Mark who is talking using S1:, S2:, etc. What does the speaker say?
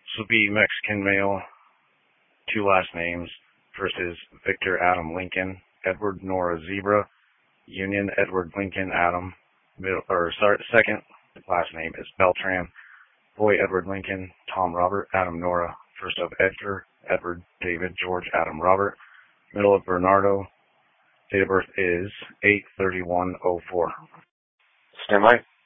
S1: This will be Mexican male, two last names. First is Victor Adam Lincoln, Edward Nora Zebra, Union Edward Lincoln Adam. Second last name is Beltran, Boy Edward Lincoln, Tom Robert Adam Nora. First of Edgar Edward David George Adam Robert. Middle of Bernardo. Date of birth is 8/31/04.
S2: Stand by.